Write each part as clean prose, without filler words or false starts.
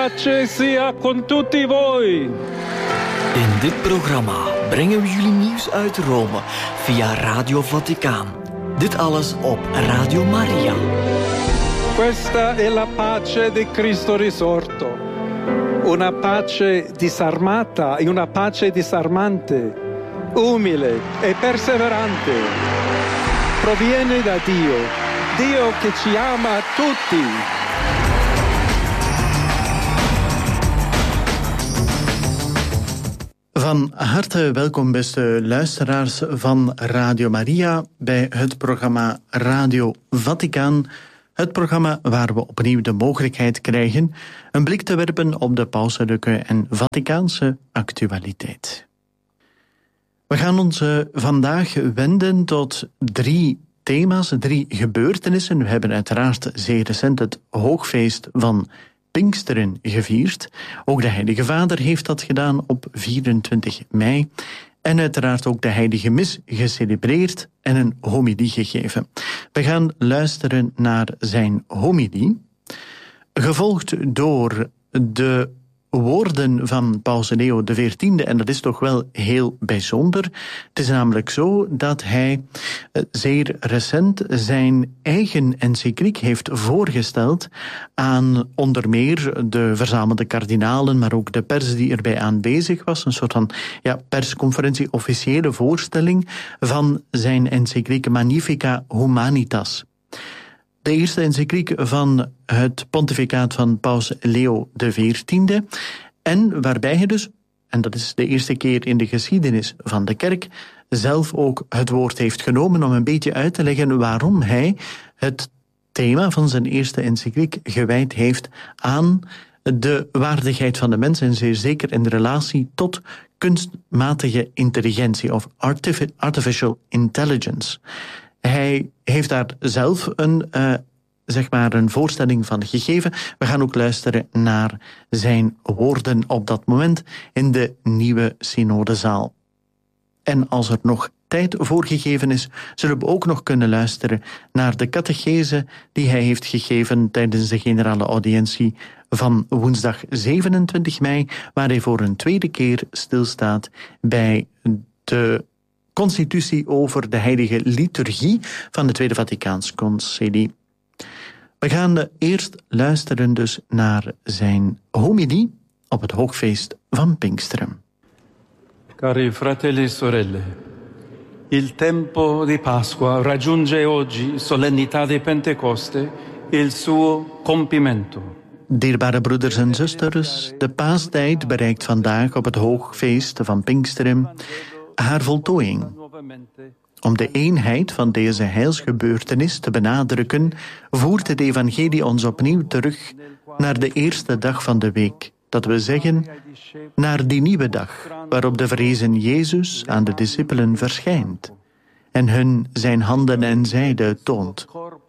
pace sia con tutti voi. In dit programma brengen we jullie nieuws uit Rome via Radio Vaticaan. Dit alles op Radio Maria. Questa è la pace di Cristo risorto. Una pace disarmata e una pace disarmante, umile e perseverante. Proviene da Dio, Dio che ci ama tutti. Van harte welkom, beste luisteraars van Radio Maria, bij het programma Radio Vaticaan. Het programma waar we opnieuw de mogelijkheid krijgen een blik te werpen op de pauselijke en Vaticaanse actualiteit. We gaan ons vandaag wenden tot 3 thema's, 3 gebeurtenissen. We hebben uiteraard zeer recent het hoogfeest van Pinksteren gevierd. Ook de Heilige Vader heeft dat gedaan op 24 mei. En uiteraard ook de Heilige Mis gecelebreerd en een homilie gegeven. We gaan luisteren naar zijn homilie, gevolgd door de woorden van Paus Leo XIV, en dat is toch wel heel bijzonder. Het is namelijk zo dat hij zeer recent zijn eigen encycliek heeft voorgesteld aan onder meer de verzamelde kardinalen, maar ook de pers die erbij aanwezig was. Een soort van persconferentie, officiële voorstelling van zijn encycliek Magnificat Humanitas. De eerste encycliek van het pontificaat van Paus Leo XIV. En waarbij hij dus, en dat is de eerste keer in de geschiedenis van de kerk, zelf ook het woord heeft genomen om een beetje uit te leggen waarom hij het thema van zijn eerste encycliek gewijd heeft aan de waardigheid van de mens en zeer zeker in relatie tot kunstmatige intelligentie of artificial intelligence. Hij heeft daar zelf een voorstelling van gegeven. We gaan ook luisteren naar zijn woorden op dat moment in de nieuwe synodezaal. En als er nog tijd voor gegeven is, zullen we ook nog kunnen luisteren naar de catechese die hij heeft gegeven tijdens de generale audiëntie van woensdag 27 mei, waar hij voor een tweede keer stilstaat bij de constitutie over de heilige liturgie van de Tweede Vaticaans Concilie. We gaan eerst luisteren dus naar zijn homilie op het hoogfeest van Pinksteren. Cari fratelli e sorelle, il tempo di Pasqua raggiunge oggi, solennità di Pentecoste, il suo compimento. Dierbare broeders en zusters, de paastijd bereikt vandaag op het hoogfeest van Pinksteren haar voltooiing. Om de eenheid van deze heilsgebeurtenis te benadrukken, voert het evangelie ons opnieuw terug naar de eerste dag van de week. Dat we zeggen, naar die nieuwe dag, waarop de verrezen Jezus aan de discipelen verschijnt en hun zijn handen en zijde toont.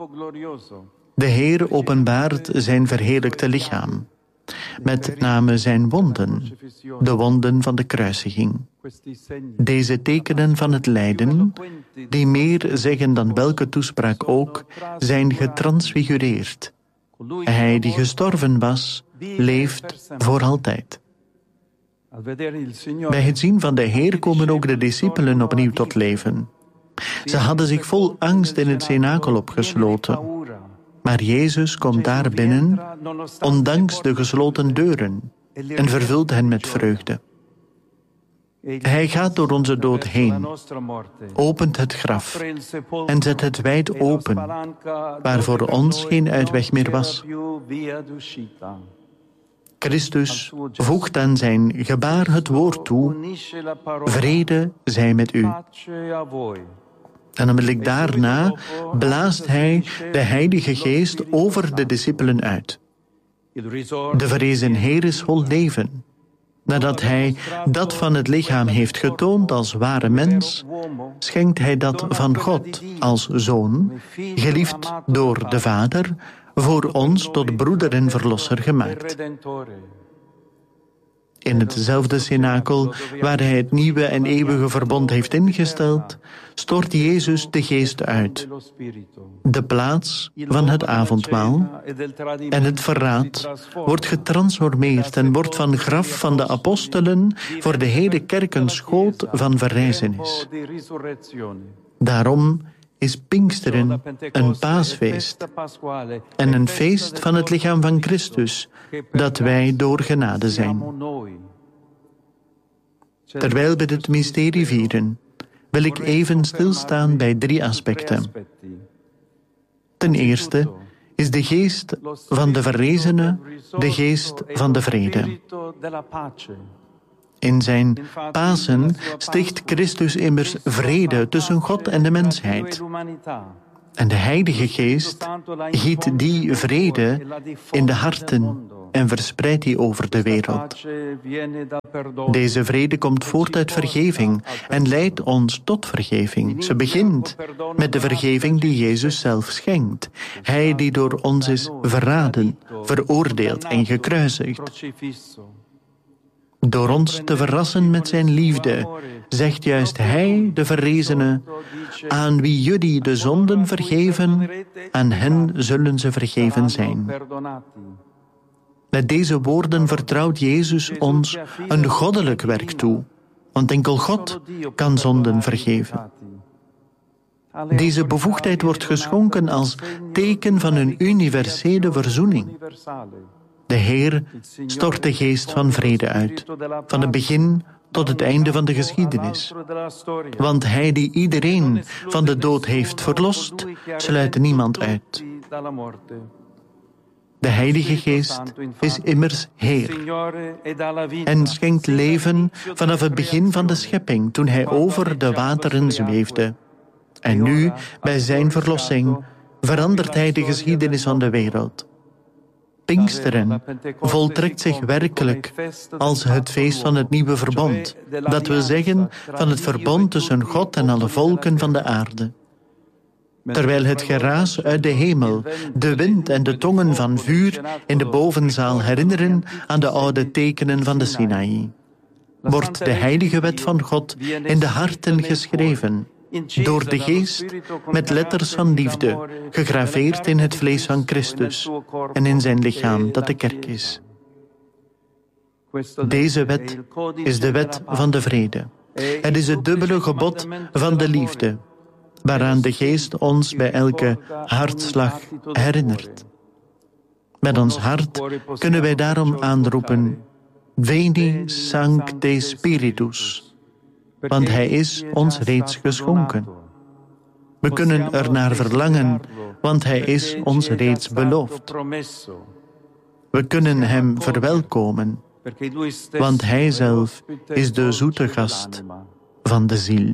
De Heer openbaart zijn verheerlijkte lichaam, met name zijn wonden, de wonden van de kruisiging. Deze tekenen van het lijden, die meer zeggen dan welke toespraak ook, zijn getransfigureerd. Hij die gestorven was, leeft voor altijd. Bij het zien van de Heer komen ook de discipelen opnieuw tot leven. Ze hadden zich vol angst in het cenakel opgesloten. Maar Jezus komt daar binnen, ondanks de gesloten deuren, en vervult hen met vreugde. Hij gaat door onze dood heen, opent het graf en zet het wijd open, waar voor ons geen uitweg meer was. Christus voegt aan zijn gebaar het woord toe: vrede zij met u. En onmiddellijk daarna blaast hij de Heilige Geest over de discipelen uit. De verrezen Heer is vol leven. Nadat hij dat van het lichaam heeft getoond als ware mens, schenkt hij dat van God als zoon, geliefd door de Vader, voor ons tot broeder en verlosser gemaakt. In hetzelfde cenakel waar hij het nieuwe en eeuwige verbond heeft ingesteld, stort Jezus de geest uit. De plaats van het avondmaal en het verraad wordt getransformeerd en wordt van graf van de apostelen voor de hele kerk een schoot van verrijzenis. Daarom is Pinksteren een paasfeest en een feest van het lichaam van Christus, dat wij door genade zijn. Terwijl we dit mysterie vieren, wil ik even stilstaan bij 3 aspecten. Ten eerste is de geest van de verrezene de geest van de vrede. In zijn Pasen sticht Christus immers vrede tussen God en de mensheid. En de Heilige Geest giet die vrede in de harten en verspreidt die over de wereld. Deze vrede komt voort uit vergeving en leidt ons tot vergeving. Ze begint met de vergeving die Jezus zelf schenkt. Hij die door ons is verraden, veroordeeld en gekruisigd. Door ons te verrassen met zijn liefde, zegt juist hij, de verrezene, aan wie jullie de zonden vergeven, aan hen zullen ze vergeven zijn. Met deze woorden vertrouwt Jezus ons een goddelijk werk toe, want enkel God kan zonden vergeven. Deze bevoegdheid wordt geschonken als teken van een universele verzoening. De Heer stort de geest van vrede uit, van het begin tot het einde van de geschiedenis. Want hij die iedereen van de dood heeft verlost, sluit niemand uit. De Heilige Geest is immers Heer en schenkt leven vanaf het begin van de schepping, toen hij over de wateren zweefde. En nu, bij zijn verlossing, verandert hij de geschiedenis van de wereld. Pinksteren voltrekt zich werkelijk als het feest van het nieuwe verbond, dat wil zeggen van het verbond tussen God en alle volken van de aarde. Terwijl het geraas uit de hemel, de wind en de tongen van vuur in de bovenzaal herinneren aan de oude tekenen van de Sinaï, wordt de heilige wet van God in de harten geschreven, door de geest met letters van liefde, gegraveerd in het vlees van Christus en in zijn lichaam dat de kerk is. Deze wet is de wet van de vrede. Het is het dubbele gebod van de liefde, waaraan de geest ons bij elke hartslag herinnert. Met ons hart kunnen wij daarom aanroepen: Veni Sancte Spiritus, want hij is ons reeds geschonken. We kunnen er naar verlangen, want hij is ons reeds beloofd. We kunnen hem verwelkomen, want hij zelf is de zoete gast van de ziel.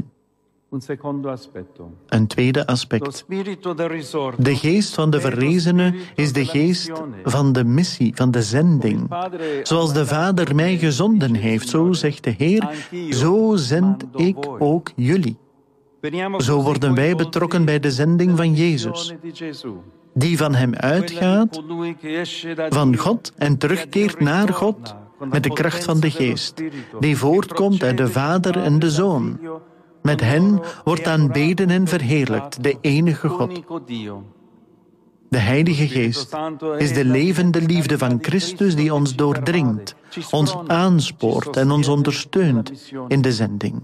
Een tweede aspect. De geest van de verrezene is de geest van de missie, van de zending. Zoals de Vader mij gezonden heeft, zo zegt de Heer, zo zend ik ook jullie. Zo worden wij betrokken bij de zending van Jezus, die van hem uitgaat, van God en terugkeert naar God met de kracht van de geest, die voortkomt uit de Vader en de Zoon. Met hen wordt aanbeden en verheerlijkt de enige God. De Heilige Geest is de levende liefde van Christus die ons doordringt, ons aanspoort en ons ondersteunt in de zending.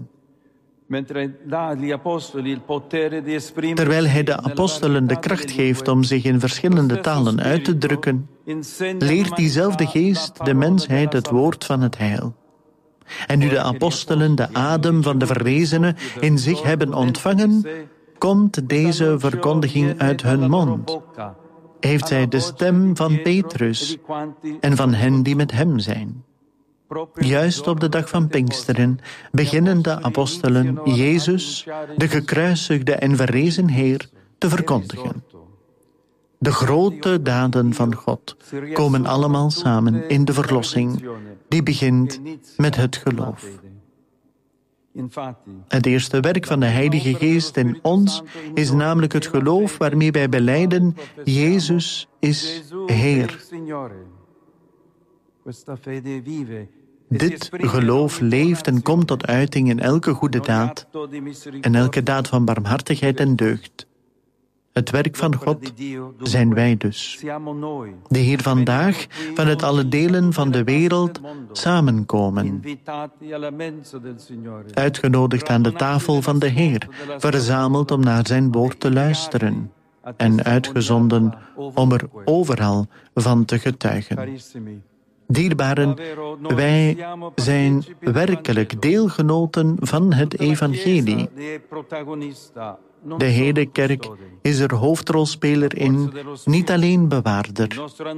Terwijl hij de apostelen de kracht geeft om zich in verschillende talen uit te drukken, leert diezelfde geest de mensheid het woord van het heil. En nu de apostelen de adem van de verrezene in zich hebben ontvangen, komt deze verkondiging uit hun mond. Heeft zij de stem van Petrus en van hen die met hem zijn. Juist op de dag van Pinksteren beginnen de apostelen Jezus, de gekruisigde en verrezen Heer, te verkondigen. De grote daden van God komen allemaal samen in de verlossing, die begint met het geloof. Het eerste werk van de Heilige Geest in ons is namelijk het geloof waarmee wij belijden: Jezus is Heer. dit geloof leeft en komt tot uiting in elke goede daad en elke daad van barmhartigheid en deugd. Het werk van God zijn wij dus, die hier vandaag vanuit alle delen van de wereld samenkomen, uitgenodigd aan de tafel van de Heer, verzameld om naar zijn woord te luisteren en uitgezonden om er overal van te getuigen. Dierbaren, wij zijn werkelijk deelgenoten van het evangelie. De hele kerk is er hoofdrolspeler in, niet alleen bewaarder.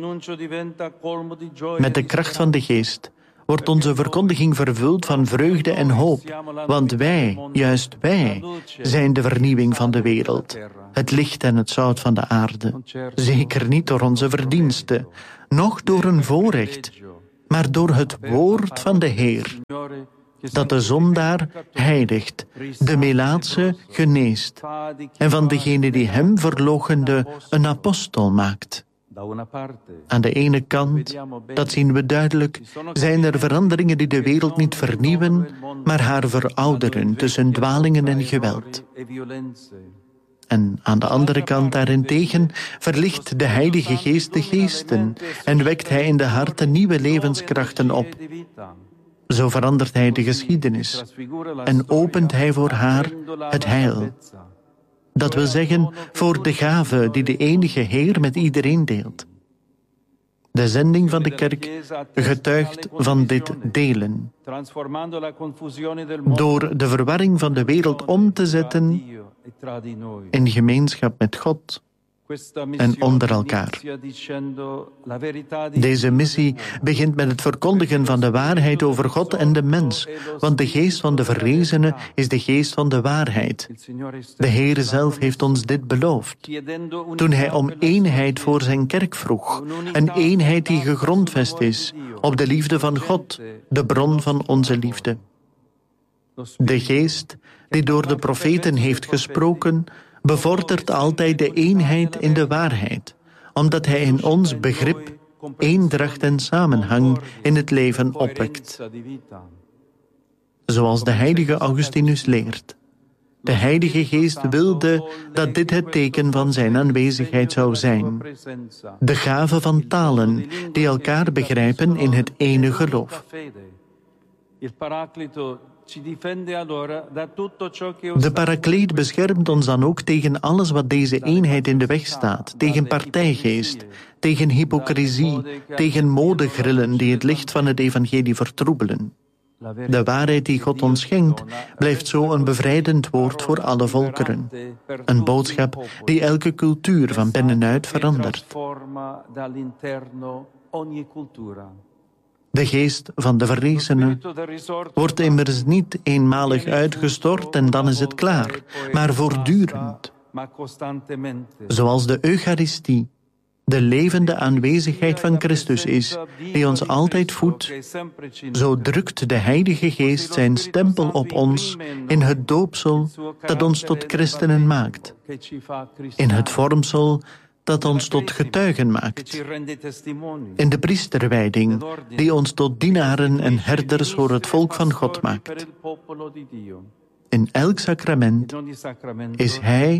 Met de kracht van de Geest wordt onze verkondiging vervuld van vreugde en hoop, want wij, juist wij, zijn de vernieuwing van de wereld, het licht en het zout van de aarde. Zeker niet door onze verdiensten, noch door een voorrecht, maar door het woord van de Heer, dat de zondaar heiligt, de melaatse geneest en van degene die hem verloochende een apostel maakt. Aan de ene kant, dat zien we duidelijk, zijn er veranderingen die de wereld niet vernieuwen, maar haar verouderen tussen dwalingen en geweld. En aan de andere kant daarentegen verlicht de Heilige Geest de geesten en wekt Hij in de harten nieuwe levenskrachten op. Zo verandert Hij de geschiedenis en opent Hij voor haar het heil. Dat wil zeggen, voor de gave die de enige Heer met iedereen deelt. De zending van de kerk getuigt van dit delen. Door de verwarring van de wereld om te zetten in gemeenschap met God en onder elkaar. Deze missie begint met het verkondigen van de waarheid over God en de mens, want de geest van de verrezene is de geest van de waarheid. De Heer zelf heeft ons dit beloofd, toen Hij om eenheid voor zijn kerk vroeg, een eenheid die gegrondvest is op de liefde van God, de bron van onze liefde. De geest die door de profeten heeft gesproken, bevordert altijd de eenheid in de waarheid, omdat Hij in ons begrip, eendracht en samenhang in het leven opwekt. Zoals de heilige Augustinus leert. De Heilige Geest wilde dat dit het teken van zijn aanwezigheid zou zijn. De gave van talen die elkaar begrijpen in het ene geloof. De Parakleet beschermt ons dan ook tegen alles wat deze eenheid in de weg staat, tegen partijgeest, tegen hypocrisie, tegen modegrillen die het licht van het evangelie vertroebelen. De waarheid die God ons schenkt, blijft zo een bevrijdend woord voor alle volkeren. Een boodschap die elke cultuur van binnenuit verandert. De geest van de verrezene wordt immers niet eenmalig uitgestort en dan is het klaar, maar voortdurend. Zoals de Eucharistie de levende aanwezigheid van Christus is, die ons altijd voedt, zo drukt de Heilige Geest zijn stempel op ons in het doopsel dat ons tot christenen maakt, in het vormsel dat ons tot getuigen maakt, in de priesterwijding die ons tot dienaren en herders voor het volk van God maakt. In elk sacrament is Hij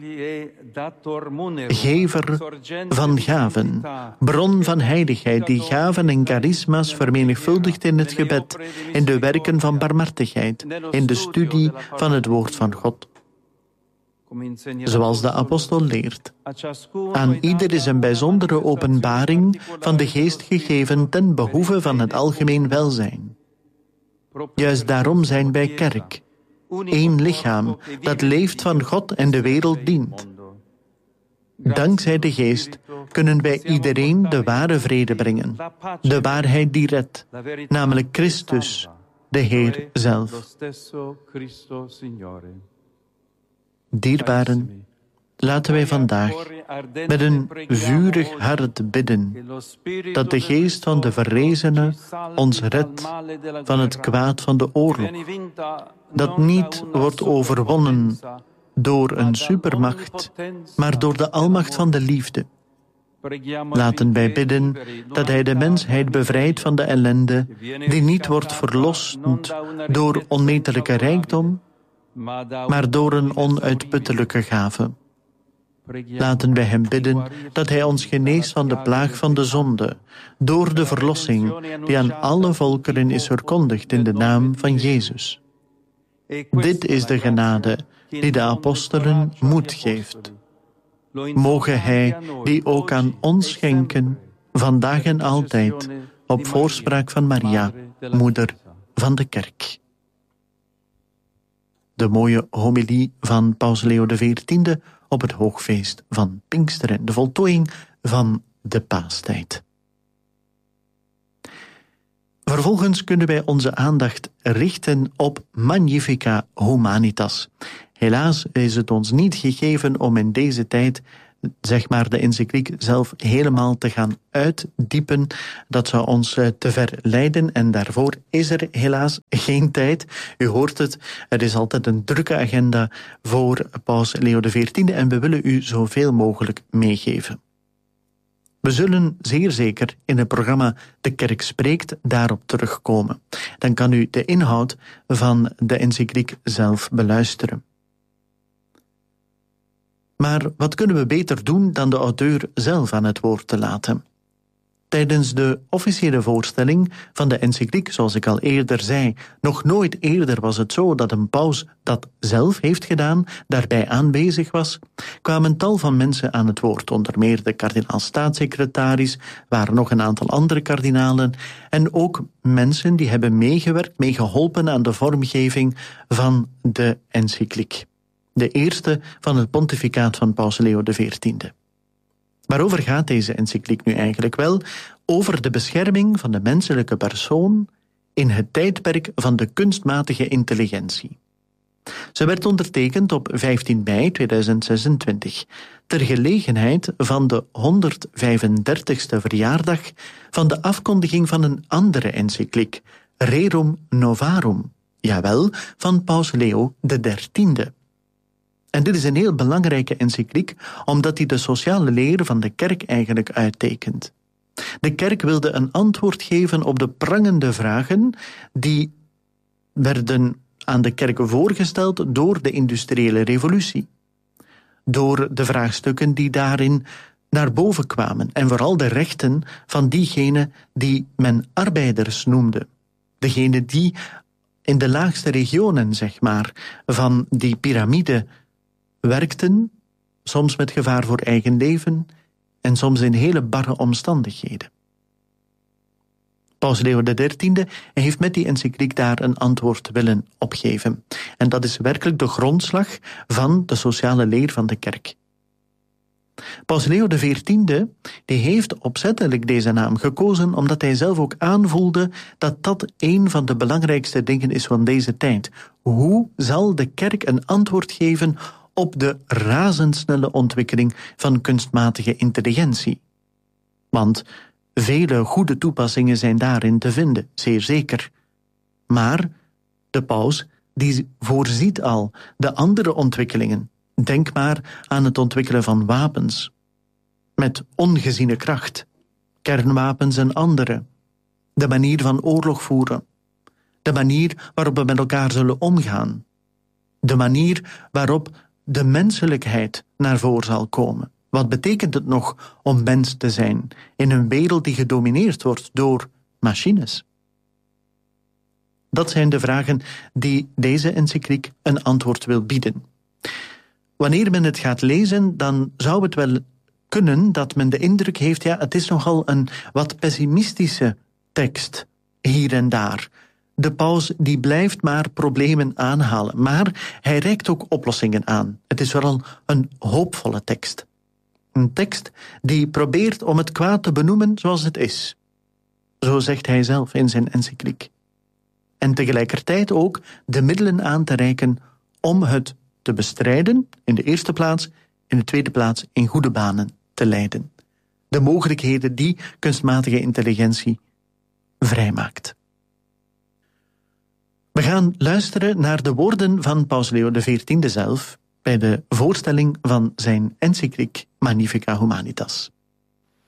gever van gaven, bron van heiligheid die gaven en charisma's vermenigvuldigt in het gebed, in de werken van barmhartigheid, in de studie van het woord van God. Zoals de apostel leert. Aan ieder is een bijzondere openbaring van de geest gegeven ten behoeve van het algemeen welzijn. Juist daarom zijn wij kerk, één lichaam dat leeft van God en de wereld dient. Dankzij de geest kunnen wij iedereen de ware vrede brengen, de waarheid die redt, namelijk Christus, de Heer zelf. Dierbaren, laten wij vandaag met een vurig hart bidden dat de geest van de verrezene ons redt van het kwaad van de oorlog, dat niet wordt overwonnen door een supermacht, maar door de almacht van de liefde. Laten wij bidden dat Hij de mensheid bevrijdt van de ellende die niet wordt verlost door onmetelijke rijkdom, maar door een onuitputtelijke gave. Laten wij Hem bidden dat Hij ons geneest van de plaag van de zonde, door de verlossing die aan alle volkeren is verkondigd in de naam van Jezus. Dit is de genade die de apostelen moed geeft. Moge Hij die ook aan ons schenken, vandaag en altijd, op voorspraak van Maria, moeder van de Kerk. De mooie homilie van Paus Leo XIV op het hoogfeest van Pinksteren, de voltooiing van de Paastijd. Vervolgens kunnen wij onze aandacht richten op Magnificat Humanitas. Helaas is het ons niet gegeven om in deze tijd de encycliek zelf helemaal te gaan uitdiepen. Dat zou ons te ver leiden en daarvoor is er helaas geen tijd. U hoort het, er is altijd een drukke agenda voor Paus Leo XIV en we willen u zoveel mogelijk meegeven. We zullen zeer zeker in het programma De Kerk Spreekt daarop terugkomen. Dan kan u de inhoud van de encycliek zelf beluisteren. Maar wat kunnen we beter doen dan de auteur zelf aan het woord te laten? Tijdens de officiële voorstelling van de encycliek, zoals ik al eerder zei, nog nooit eerder was het zo dat een paus dat zelf heeft gedaan, daarbij aanwezig was, kwamen tal van mensen aan het woord, onder meer de kardinaal-staatssecretaris, waren nog een aantal andere kardinalen en ook mensen die hebben meegeholpen aan de vormgeving van de encycliek. De eerste van het pontificaat van Paus Leo XIV. Waarover gaat deze encycliek nu eigenlijk wel? Over de bescherming van de menselijke persoon in het tijdperk van de kunstmatige intelligentie. Ze werd ondertekend op 15 mei 2026, ter gelegenheid van de 135ste verjaardag van de afkondiging van een andere encycliek, Rerum Novarum, jawel, van Paus Leo XIII. En dit is een heel belangrijke encycliek, omdat die de sociale leer van de kerk eigenlijk uittekent. De kerk wilde een antwoord geven op de prangende vragen die werden aan de kerk voorgesteld door de industriële revolutie. Door de vraagstukken die daarin naar boven kwamen en vooral de rechten van diegenen die men arbeiders noemde. Degenen die in de laagste regionen, van die piramide werkten, soms met gevaar voor eigen leven en soms in hele barre omstandigheden. Paus Leo XIII heeft met die encycliek daar een antwoord willen opgeven. En dat is werkelijk de grondslag van de sociale leer van de kerk. Paus Leo XIV die heeft opzettelijk deze naam gekozen omdat hij zelf ook aanvoelde dat dat een van de belangrijkste dingen is van deze tijd. Hoe zal de kerk een antwoord geven op de razendsnelle ontwikkeling van kunstmatige intelligentie? Want vele goede toepassingen zijn daarin te vinden, zeer zeker. Maar de paus die voorziet al de andere ontwikkelingen. Denk maar aan het ontwikkelen van wapens met ongeziene kracht, kernwapens en andere, de manier van oorlog voeren, de manier waarop we met elkaar zullen omgaan, de manier waarop de menselijkheid naar voren zal komen. Wat betekent het nog om mens te zijn in een wereld die gedomineerd wordt door machines? Dat zijn de vragen die deze encycliek een antwoord wil bieden. Wanneer men het gaat lezen, dan zou het wel kunnen dat men de indruk heeft, het is nogal een wat pessimistische tekst hier en daar. De paus die blijft maar problemen aanhalen, maar hij reikt ook oplossingen aan. Het is vooral een hoopvolle tekst. Een tekst die probeert om het kwaad te benoemen zoals het is. Zo zegt hij zelf in zijn encycliek. En tegelijkertijd ook de middelen aan te reiken om het te bestrijden, in de eerste plaats, in de tweede plaats in goede banen te leiden. De mogelijkheden die kunstmatige intelligentie vrijmaakt. We gaan luisteren naar de woorden van Paus Leo XIV zelf bij de voorstelling van zijn encycliek Magnificat Humanitas.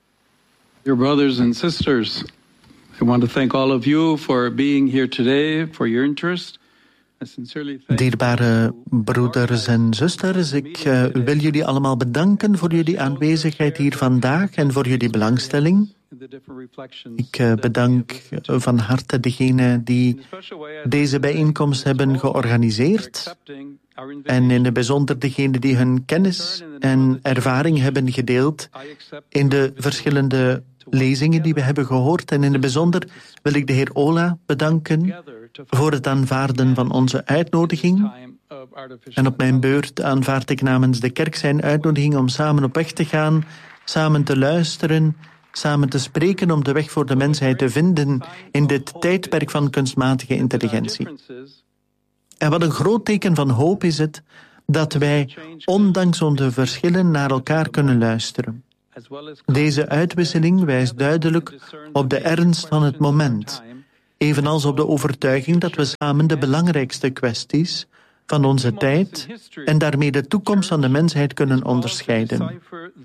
Dear brothers and sisters, I want to thank all of you for being here today, for your interest. Dierbare broeders en zusters, ik wil jullie allemaal bedanken voor jullie aanwezigheid hier vandaag en voor jullie belangstelling. Ik bedank van harte degenen die deze bijeenkomst hebben georganiseerd en in het bijzonder degenen die hun kennis en ervaring hebben gedeeld in de verschillende lezingen die we hebben gehoord. En in het bijzonder wil ik de heer Ola bedanken voor het aanvaarden van onze uitnodiging. En op mijn beurt aanvaard ik namens de kerk zijn uitnodiging om samen op weg te gaan, samen te luisteren, samen te spreken om de weg voor de mensheid te vinden in dit tijdperk van kunstmatige intelligentie. En wat een groot teken van hoop is het dat wij, ondanks onze verschillen, naar elkaar kunnen luisteren. Deze uitwisseling wijst duidelijk op de ernst van het moment, evenals op de overtuiging dat we samen de belangrijkste kwesties van onze tijd en daarmee de toekomst van de mensheid kunnen onderscheiden.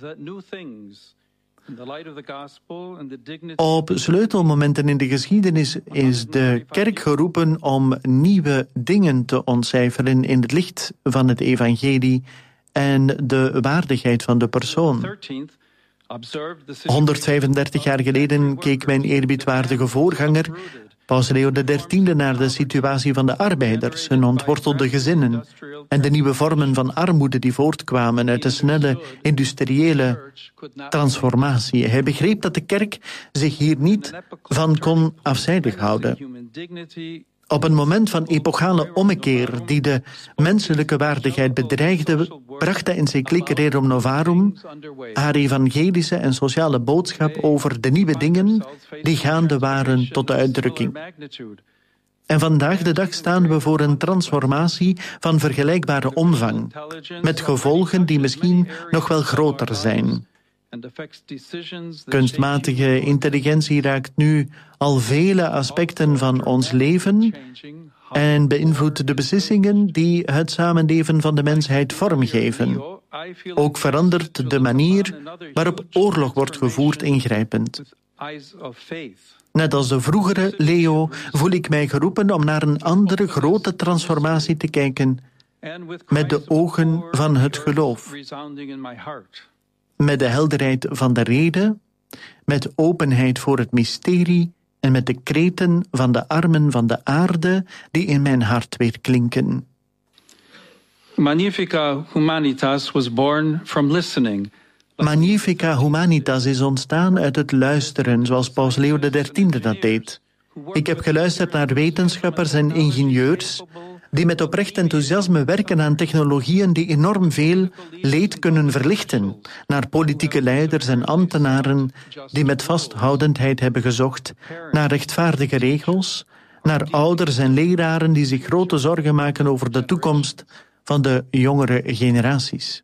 Op sleutelmomenten in de geschiedenis is de kerk geroepen om nieuwe dingen te ontcijferen in het licht van het evangelie en de waardigheid van de persoon. 135 jaar geleden keek mijn eerbiedwaardige voorganger, Paus Leo XIII, naar de situatie van de arbeiders, hun ontwortelde gezinnen en de nieuwe vormen van armoede die voortkwamen uit de snelle industriële transformatie. Hij begreep dat de kerk zich hier niet van kon afzijdig houden. Op een moment van epochale ommekeer die de menselijke waardigheid bedreigde, bracht de encycliek Rerum Novarum haar evangelische en sociale boodschap over de nieuwe dingen die gaande waren tot de uitdrukking. En vandaag de dag staan we voor een transformatie van vergelijkbare omvang, met gevolgen die misschien nog wel groter zijn. Kunstmatige intelligentie raakt nu al vele aspecten van ons leven en beïnvloedt de beslissingen die het samenleven van de mensheid vormgeven. Ook verandert de manier waarop oorlog wordt gevoerd ingrijpend. Net als de vroegere Leo voel ik mij geroepen om naar een andere grote transformatie te kijken met de ogen van het geloof. Met de helderheid van de rede, met openheid voor het mysterie en met de kreten van de armen van de aarde die in mijn hart weer klinken. Magnifica Humanitas was born from listening. Magnifica Humanitas is ontstaan uit het luisteren, zoals Paus Leo XIII dat deed. Ik heb geluisterd naar wetenschappers en ingenieurs die met oprecht enthousiasme werken aan technologieën die enorm veel leed kunnen verlichten, naar politieke leiders en ambtenaren die met vasthoudendheid hebben gezocht naar rechtvaardige regels, naar ouders en leraren die zich grote zorgen maken over de toekomst van de jongere generaties.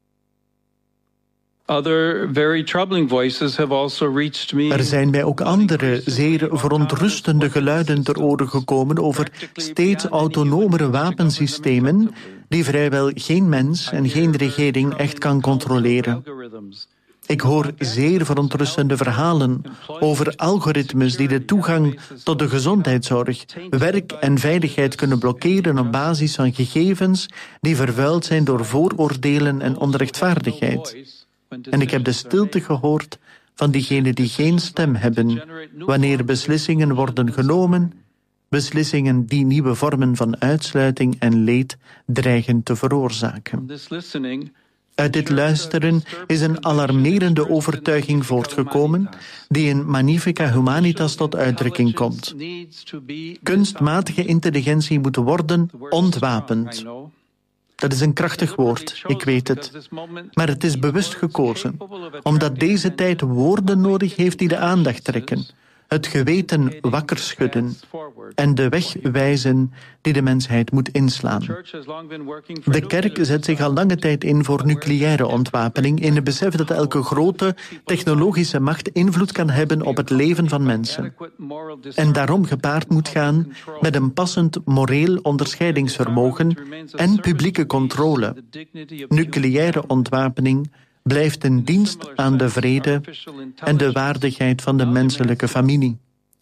Er zijn mij ook andere, zeer verontrustende geluiden ter oren gekomen over steeds autonomere wapensystemen die vrijwel geen mens en geen regering echt kan controleren. Ik hoor zeer verontrustende verhalen over algoritmes die de toegang tot de gezondheidszorg, werk en veiligheid kunnen blokkeren op basis van gegevens die vervuild zijn door vooroordelen en onrechtvaardigheid. En ik heb de stilte gehoord van diegenen die geen stem hebben, wanneer beslissingen worden genomen, beslissingen die nieuwe vormen van uitsluiting en leed dreigen te veroorzaken. Uit dit luisteren is een alarmerende overtuiging voortgekomen die in Magnifica Humanitas tot uitdrukking komt. Kunstmatige intelligentie moet worden ontwapend. Dat is een krachtig woord, ik weet het. Maar het is bewust gekozen, omdat deze tijd woorden nodig heeft die de aandacht trekken, het geweten wakker schudden en de weg wijzen die de mensheid moet inslaan. De kerk zet zich al lange tijd in voor nucleaire ontwapening in het besef dat elke grote technologische macht invloed kan hebben op het leven van mensen. En daarom gepaard moet gaan met een passend moreel onderscheidingsvermogen en publieke controle. Nucleaire ontwapening blijft in dienst aan de vrede en de waardigheid van de menselijke familie.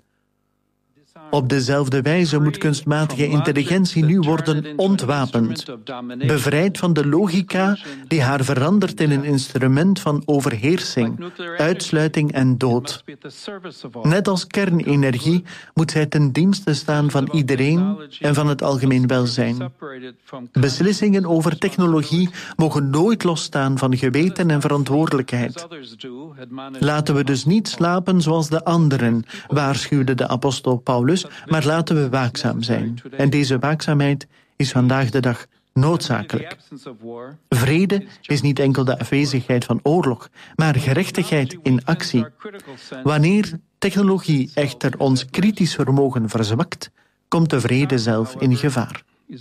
Op dezelfde wijze moet kunstmatige intelligentie nu worden ontwapend, bevrijd van de logica die haar verandert in een instrument van overheersing, uitsluiting en dood. Net als kernenergie moet zij ten dienste staan van iedereen en van het algemeen welzijn. Beslissingen over technologie mogen nooit losstaan van geweten en verantwoordelijkheid. Laten we dus niet slapen zoals de anderen, waarschuwde de apostel Paulus, maar laten we waakzaam zijn. En deze waakzaamheid is vandaag de dag noodzakelijk. Vrede is niet enkel de afwezigheid van oorlog, maar gerechtigheid in actie. Wanneer technologie echter ons kritisch vermogen verzwakt, komt de vrede zelf in gevaar.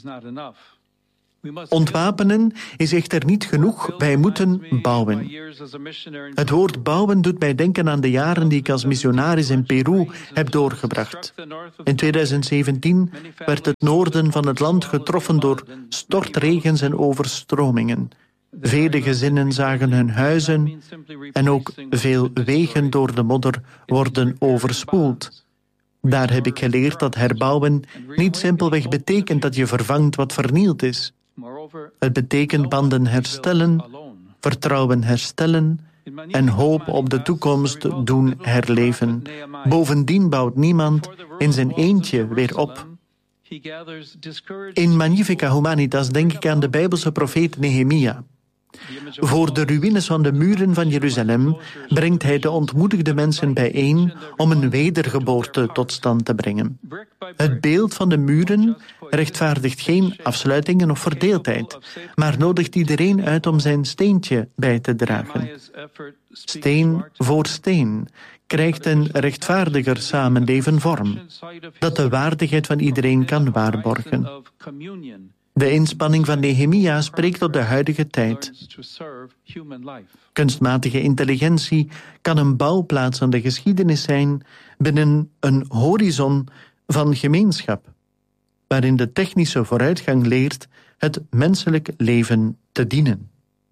Ontwapenen is echter niet genoeg, wij moeten bouwen. Het woord bouwen doet mij denken aan de jaren die ik als missionaris in Peru heb doorgebracht. In 2017 werd het noorden van het land getroffen door stortregens en overstromingen. Vele gezinnen zagen hun huizen en ook veel wegen door de modder worden overspoeld. Daar heb ik geleerd dat herbouwen niet simpelweg betekent dat je vervangt wat vernield is. Het betekent banden herstellen, vertrouwen herstellen en hoop op de toekomst doen herleven. Bovendien bouwt niemand in zijn eentje weer op. In Magnifica Humanitas denk ik aan de Bijbelse profeet Nehemia. Voor de ruïnes van de muren van Jeruzalem brengt hij de ontmoedigde mensen bijeen om een wedergeboorte tot stand te brengen. Het beeld van de muren rechtvaardigt geen afsluitingen of verdeeldheid, maar nodigt iedereen uit om zijn steentje bij te dragen. Steen voor steen krijgt een rechtvaardiger samenleven vorm, dat de waardigheid van iedereen kan waarborgen. De inspanning van Nehemia spreekt tot de huidige tijd. Kunstmatige intelligentie kan een bouwplaats aan de geschiedenis zijn binnen een horizon van gemeenschap, waarin de technische vooruitgang leert het menselijk leven te dienen.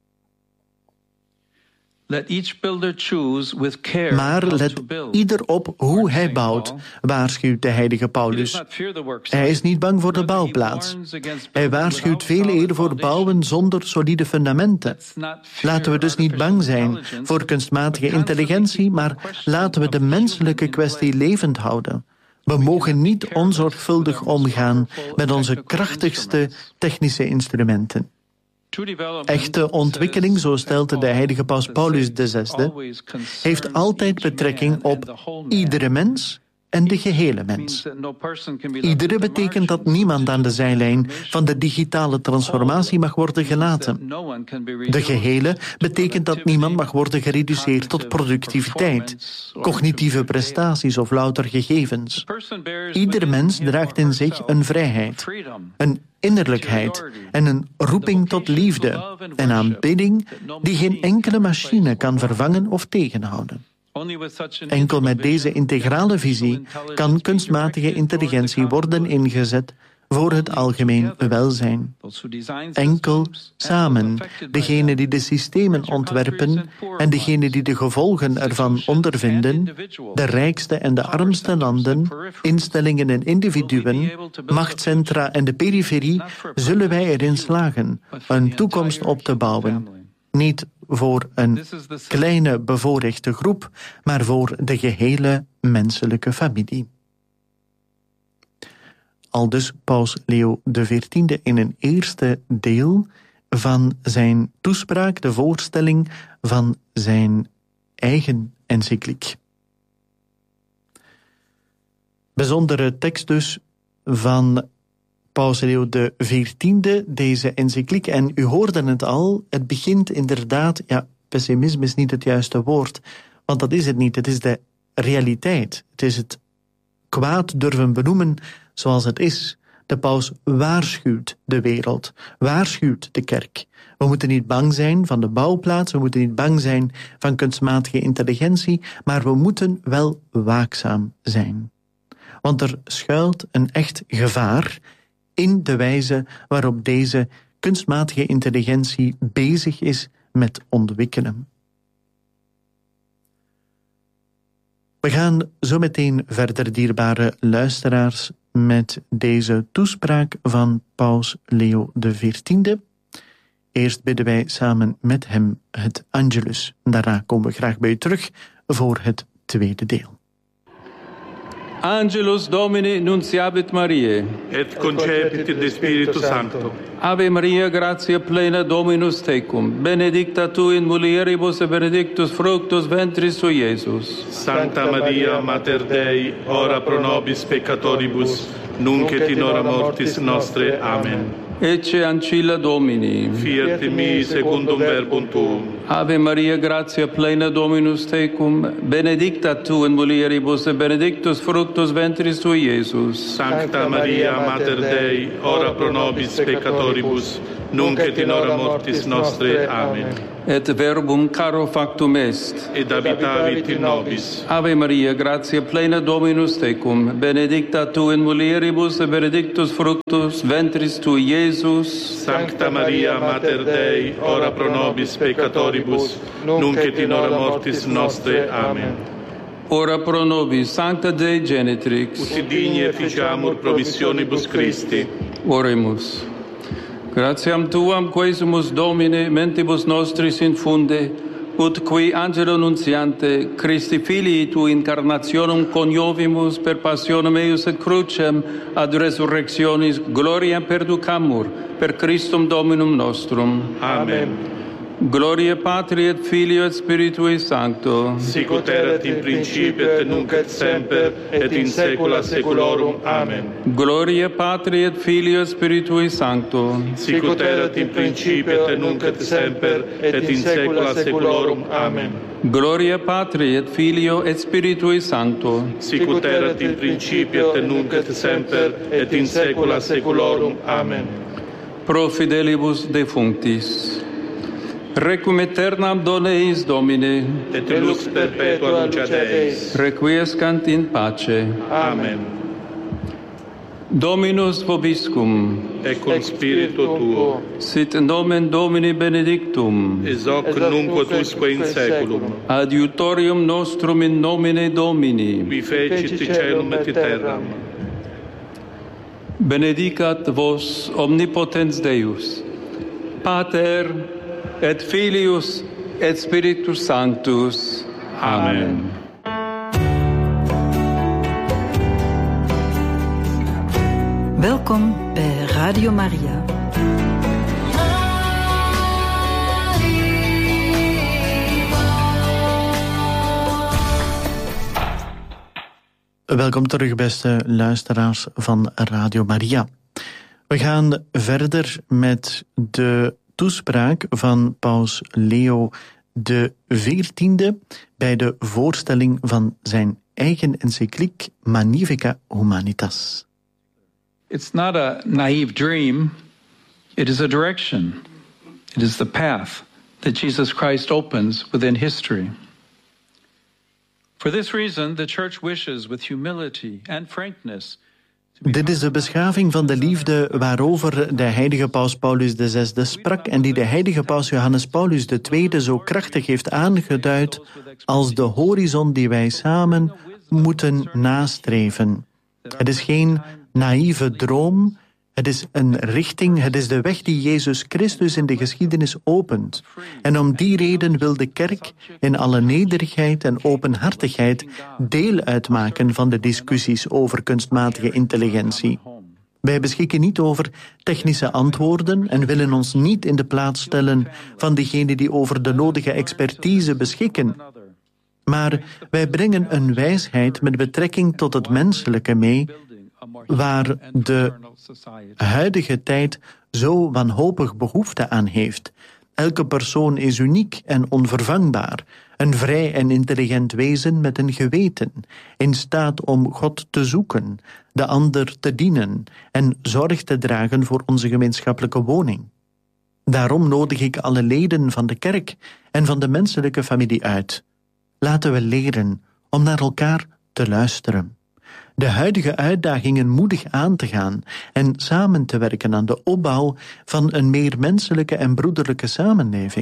Maar let ieder op hoe hij bouwt, waarschuwt de heilige Paulus. Hij is niet bang voor de bouwplaats. Hij waarschuwt veel eerder voor bouwen zonder solide fundamenten. Laten we dus niet bang zijn voor kunstmatige intelligentie, maar laten we de menselijke kwestie levend houden. We mogen niet onzorgvuldig omgaan met onze krachtigste technische instrumenten. Echte ontwikkeling, zo stelde de heilige paus Paulus VI, heeft altijd betrekking op iedere mens en de gehele mens. Iedere betekent dat niemand aan de zijlijn van de digitale transformatie mag worden gelaten. De gehele betekent dat niemand mag worden gereduceerd tot productiviteit, cognitieve prestaties of louter gegevens. Ieder mens draagt in zich een vrijheid, een innerlijkheid en een roeping tot liefde en aanbidding die geen enkele machine kan vervangen of tegenhouden. Enkel met deze integrale visie kan kunstmatige intelligentie worden ingezet voor het algemeen welzijn. Enkel samen, degenen die de systemen ontwerpen en degenen die de gevolgen ervan ondervinden, de rijkste en de armste landen, instellingen en individuen, machtscentra en de periferie, zullen wij erin slagen een toekomst op te bouwen. Niet voor een kleine bevoorrechte groep, maar voor de gehele menselijke familie. Aldus Paus Leo XIV in een eerste deel van zijn toespraak, de voorstelling van zijn eigen encycliek. Bijzondere tekst dus van Paus Leo XIV, deze encycliek. En u hoorde het al, het begint inderdaad, pessimisme is niet het juiste woord, want dat is het niet, het is de realiteit. Het is het kwaad durven benoemen zoals het is. De paus waarschuwt de wereld, waarschuwt de kerk. We moeten niet bang zijn van de bouwplaats, we moeten niet bang zijn van kunstmatige intelligentie, maar we moeten wel waakzaam zijn. Want er schuilt een echt gevaar in de wijze waarop deze kunstmatige intelligentie bezig is met ontwikkelen. We gaan zo meteen verder, dierbare luisteraars, met deze toespraak van Paus Leo XIV. Eerst bidden wij samen met hem het Angelus. Daarna komen we graag bij u terug voor het tweede deel. Angelus Domini nunciabit Mariae. Et concepit de Spiritu Sancto. Ave Maria, gratia plena, Dominus tecum. Benedicta tu in mulieribus et benedictus fructus ventris tui, Iesus. Sancta Maria, Mater Dei, ora pro nobis peccatoribus, nunc et in hora mortis nostre. Amen. Ecce ancilla Domini. Fiat in mi secundum verbum tuum. Ave Maria, gratia plena, Dominus tecum. Benedicta tu in mulieribus et benedictus fructus ventris tui, Iesus. Sancta Maria, Mater Dei, ora pro nobis peccatoribus, nunc et in hora mortis nostre. Amen. Et verbum caro factum est. Et habitavit in nobis. Ave Maria, gratia plena, Dominus tecum. Benedicta tu in mulieribus et benedictus fructus ventris tui, Iesus. Sancta Maria, Mater Dei, ora pro nobis peccatoribus, nunc et in hora mortis nostre. Amen. Ora pro nobis, Sancta Dei Genitrix. Ut digni efficiamur promissionibus Christi. Oremus. Gratiam Tuam quesumus Domine mentibus nostris infunde, ut qui angelo nuntiante Christi Filii tu incarnationem coniovimus per passionem eius et crucem ad resurrectionis gloriam perducamur per Christum Dominum nostrum. Amen. Gloria Patri et Filio et Spiritui Sancto. Sic ut erat in principio et nunc et semper et in saecula saeculorum. Amen. Gloria Patri et Filio et Spiritui Sancto. Sic ut erat in principio et nunc et semper et in saecula saeculorum. Amen. Gloria Patri et Filio et Spiritui Sancto. Sic ut erat in principio et nunc et semper et in saecula saeculorum. Amen. Pro fidelibus defunctis. Requiem aeternam dona eis Domine. Et lux perpetua luceat eis. Requiescant in pace. Amen. Dominus vobiscum. Et cum spiritu tuo. Sit nomen Domini benedictum. Ex hoc nunc et usque in saeculum. Adiutorium nostrum in nomine Domini. Qui fecit caelum et terram. Benedicat vos omnipotens Deus, Pater et Filius et Spiritus Sanctus. Amen. Welkom bij Radio Maria. Welkom terug, beste luisteraars van Radio Maria. We gaan verder met de toespraak van Paus Leo XIV bij de voorstelling van zijn eigen encycliek Magnificat Humanitas. It's not a naive dream, it is a direction. It is the path that Jesus Christ opens within history. For this reason, the Church wishes with humility and frankness. Dit is de beschaving van de liefde waarover de heilige paus Paulus VI sprak en die de heilige paus Johannes Paulus II zo krachtig heeft aangeduid als de horizon die wij samen moeten nastreven. Het is geen naïeve droom, het is een richting, het is de weg die Jezus Christus in de geschiedenis opent. En om die reden wil de kerk in alle nederigheid en openhartigheid deel uitmaken van de discussies over kunstmatige intelligentie. Wij beschikken niet over technische antwoorden en willen ons niet in de plaats stellen van diegenen die over de nodige expertise beschikken. Maar wij brengen een wijsheid met betrekking tot het menselijke mee, waar de huidige tijd zo wanhopig behoefte aan heeft. Elke persoon is uniek en onvervangbaar, een vrij en intelligent wezen met een geweten, in staat om God te zoeken, de ander te dienen en zorg te dragen voor onze gemeenschappelijke woning. Daarom nodig ik alle leden van de kerk en van de menselijke familie uit. Laten we leren om naar elkaar te luisteren, de huidige uitdagingen moedig aan te gaan en samen te werken aan de opbouw van een meer menselijke en broederlijke samenleving.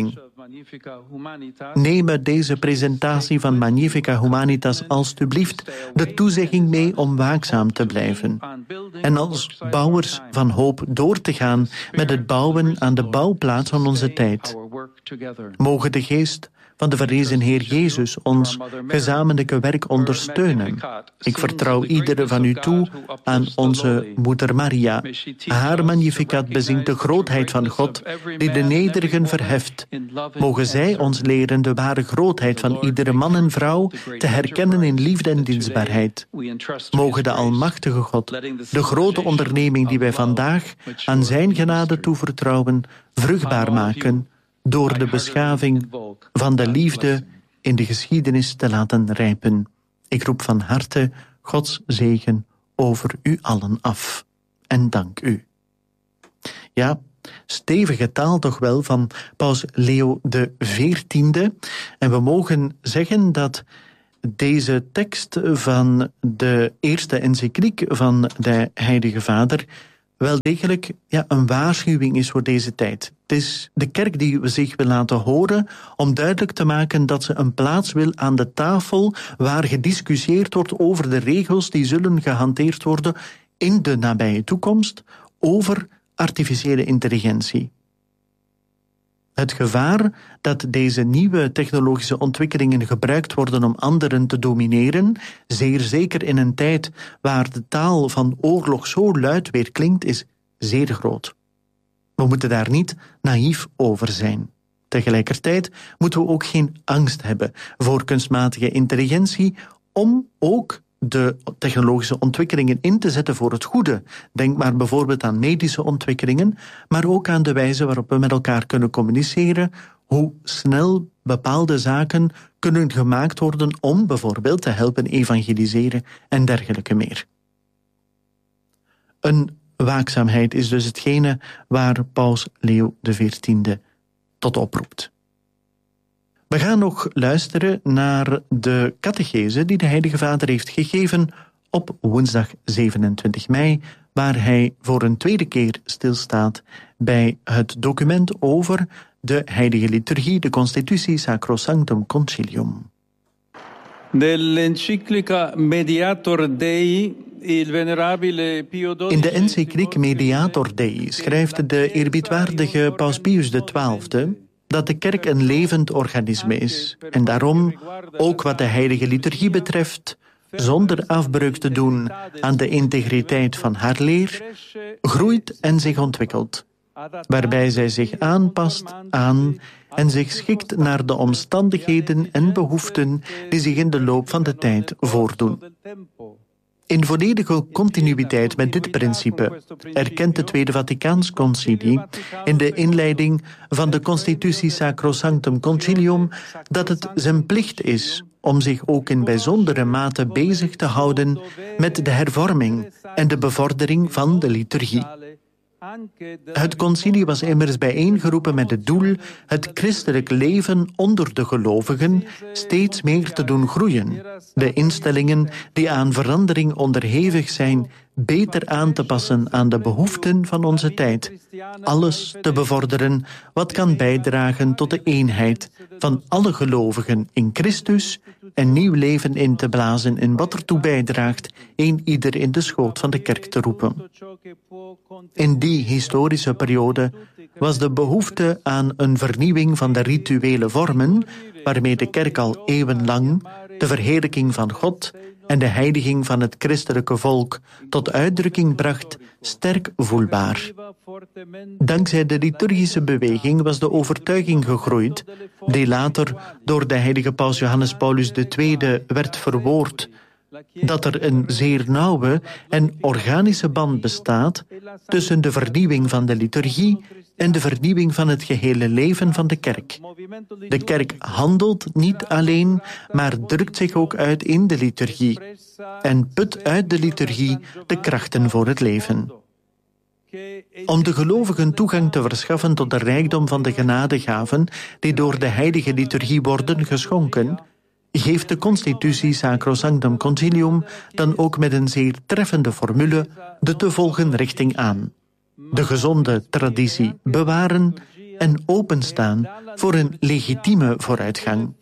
Neem deze presentatie van Magnificat Humanitas alstublieft de toezegging mee om waakzaam te blijven en als bouwers van hoop door te gaan met het bouwen aan de bouwplaats van onze tijd. Mogen de geest van de verrezen Heer Jezus ons gezamenlijke werk ondersteunen. Ik vertrouw iedere van u toe aan onze Moeder Maria. Haar Magnificat bezingt de grootheid van God, die de nederigen verheft. Mogen zij ons leren de ware grootheid van iedere man en vrouw te herkennen in liefde en dienstbaarheid. Mogen de Almachtige God de grote onderneming die wij vandaag aan zijn genade toevertrouwen, vruchtbaar maken door de beschaving van de liefde in de geschiedenis te laten rijpen. Ik roep van harte Gods zegen over u allen af. En dank u. Ja, stevige taal toch wel van Paus Leo XIV. En we mogen zeggen dat deze tekst van de eerste encycliek van de Heilige Vader wel degelijk een waarschuwing is voor deze tijd. Het is de kerk die zich wil laten horen om duidelijk te maken dat ze een plaats wil aan de tafel waar gediscussieerd wordt over de regels die zullen gehanteerd worden in de nabije toekomst over artificiële intelligentie. Het gevaar dat deze nieuwe technologische ontwikkelingen gebruikt worden om anderen te domineren, zeer zeker in een tijd waar de taal van oorlog zo luid weer klinkt, is zeer groot. We moeten daar niet naïef over zijn. Tegelijkertijd moeten we ook geen angst hebben voor kunstmatige intelligentie om ook de technologische ontwikkelingen in te zetten voor het goede. Denk maar bijvoorbeeld aan medische ontwikkelingen, maar ook aan de wijze waarop we met elkaar kunnen communiceren, hoe snel bepaalde zaken kunnen gemaakt worden om bijvoorbeeld te helpen evangeliseren en dergelijke meer. Een waakzaamheid is dus hetgene waar Paus Leo XIV tot oproept. We gaan nog luisteren naar de catechese die de Heilige Vader heeft gegeven op woensdag 27 mei, waar hij voor een tweede keer stilstaat bij het document over de Heilige Liturgie, de Constitutie Sacrosanctum Concilium. Nell'enciclica Mediator Dei il venerabile Pio XII. In de encycliek Mediator Dei schrijft de eerbiedwaardige Paus Pius XII dat de kerk een levend organisme is en daarom, ook wat de heilige liturgie betreft, zonder afbreuk te doen aan de integriteit van haar leer, groeit en zich ontwikkelt, waarbij zij zich aanpast aan en zich schikt naar de omstandigheden en behoeften die zich in de loop van de tijd voordoen. In volledige continuïteit met dit principe erkent het Tweede Vaticaans Concilie in de inleiding van de Constitutie Sacrosanctum Concilium dat het zijn plicht is om zich ook in bijzondere mate bezig te houden met de hervorming en de bevordering van de liturgie. Het concilie was immers bijeengeroepen met het doel het christelijk leven onder de gelovigen steeds meer te doen groeien, de instellingen die aan verandering onderhevig zijn beter aan te passen aan de behoeften van onze tijd, alles te bevorderen wat kan bijdragen tot de eenheid van alle gelovigen in Christus en nieuw leven in te blazen in wat ertoe bijdraagt ieder in de schoot van de kerk te roepen. In die historische periode was de behoefte aan een vernieuwing van de rituele vormen, waarmee de kerk al eeuwenlang de verheerlijking van God en de heiliging van het christelijke volk tot uitdrukking bracht, sterk voelbaar. Dankzij de liturgische beweging was de overtuiging gegroeid, die later door de heilige Paus Johannes Paulus II werd verwoord, dat er een zeer nauwe en organische band bestaat tussen de vernieuwing van de liturgie en de vernieuwing van het gehele leven van de kerk. De kerk handelt niet alleen, maar drukt zich ook uit in de liturgie en put uit de liturgie de krachten voor het leven. Om de gelovigen toegang te verschaffen tot de rijkdom van de genadegaven die door de heilige liturgie worden geschonken, geeft de Constitutie Sacrosanctum Concilium dan ook met een zeer treffende formule de te volgen richting aan. De gezonde traditie bewaren en openstaan voor een legitieme vooruitgang.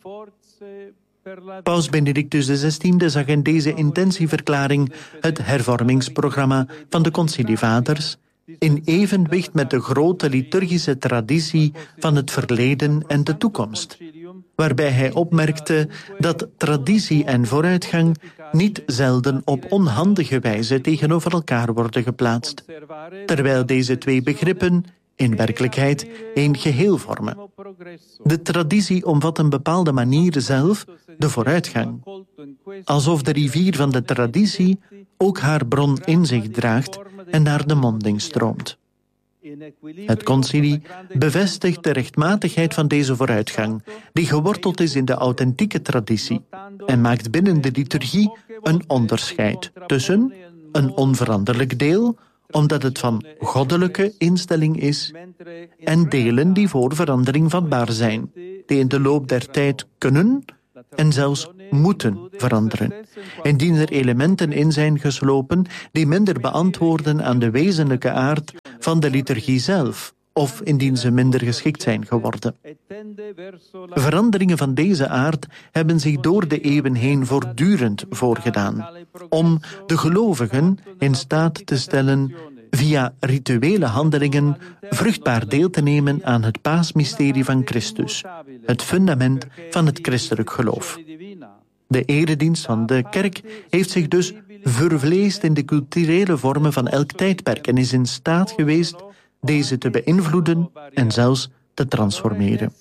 Paus Benedictus XVI zag in deze intentieverklaring het hervormingsprogramma van de concilievaders in evenwicht met de grote liturgische traditie van het verleden en de toekomst, waarbij hij opmerkte dat traditie en vooruitgang niet zelden op onhandige wijze tegenover elkaar worden geplaatst, terwijl deze twee begrippen in werkelijkheid één geheel vormen. De traditie omvat een bepaalde manier zelf de vooruitgang, alsof de rivier van de traditie ook haar bron in zich draagt en naar de monding stroomt. Het concilie bevestigt de rechtmatigheid van deze vooruitgang, die geworteld is in de authentieke traditie, en maakt binnen de liturgie een onderscheid tussen een onveranderlijk deel, omdat het van goddelijke instelling is, en delen die voor verandering vatbaar zijn, die in de loop der tijd kunnen en zelfs moeten veranderen, indien er elementen in zijn geslopen die minder beantwoorden aan de wezenlijke aard van de liturgie zelf, of indien ze minder geschikt zijn geworden. Veranderingen van deze aard hebben zich door de eeuwen heen voortdurend voorgedaan, om de gelovigen in staat te stellen via rituele handelingen vruchtbaar deel te nemen aan het paasmysterie van Christus, het fundament van het christelijk geloof. De eredienst van de kerk heeft zich dus vervleesd in de culturele vormen van elk tijdperk en is in staat geweest deze te beïnvloeden en zelfs te transformeren.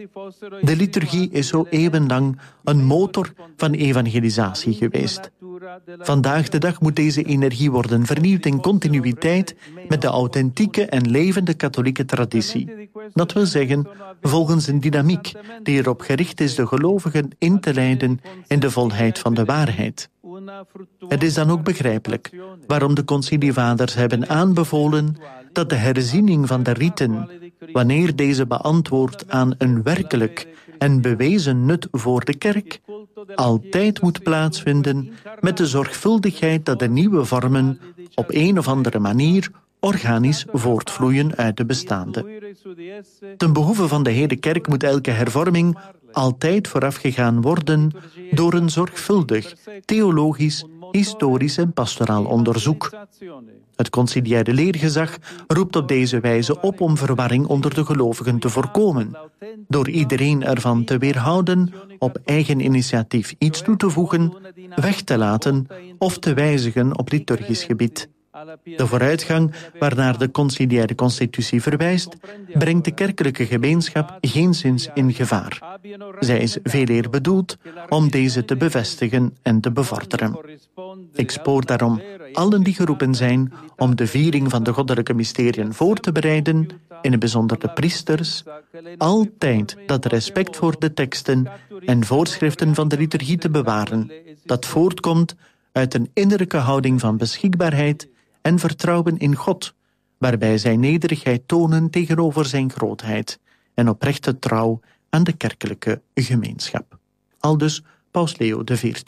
De liturgie is zo eeuwenlang een motor van evangelisatie geweest. Vandaag de dag moet deze energie worden vernieuwd in continuïteit met de authentieke en levende katholieke traditie. Dat wil zeggen, volgens een dynamiek die erop gericht is de gelovigen in te leiden in de volheid van de waarheid. Het is dan ook begrijpelijk waarom de concilievaders hebben aanbevolen dat de herziening van de riten, wanneer deze beantwoordt aan een werkelijk en bewezen nut voor de kerk, altijd moet plaatsvinden met de zorgvuldigheid dat de nieuwe vormen op een of andere manier organisch voortvloeien uit de bestaande. Ten behoeve van de hele kerk moet elke hervorming altijd voorafgegaan worden door een zorgvuldig, theologisch, historisch en pastoraal onderzoek. Het conciliaire leergezag roept op deze wijze op om verwarring onder de gelovigen te voorkomen, door iedereen ervan te weerhouden op eigen initiatief iets toe te voegen, weg te laten of te wijzigen op liturgisch gebied. De vooruitgang waarnaar de conciliaire constitutie verwijst, brengt de kerkelijke gemeenschap geenszins in gevaar. Zij is veeleer bedoeld om deze te bevestigen en te bevorderen. Ik spoor daarom allen die geroepen zijn om de viering van de goddelijke mysteriën voor te bereiden, in het bijzonder de priesters, altijd dat respect voor de teksten en voorschriften van de liturgie te bewaren, dat voortkomt uit een innerlijke houding van beschikbaarheid en vertrouwen in God, waarbij zij nederigheid tonen tegenover zijn grootheid en oprechte trouw aan de kerkelijke gemeenschap. Aldus Paus Leo XIV.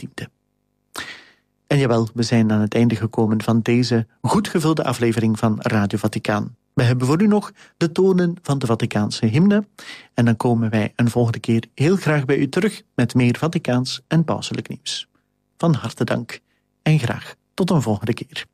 En jawel, we zijn aan het einde gekomen van deze goed gevulde aflevering van Radio Vaticaan. We hebben voor u nog de tonen van de Vaticaanse hymne en dan komen wij een volgende keer heel graag bij u terug met meer Vaticaans en pauselijk nieuws. Van harte dank en graag tot een volgende keer.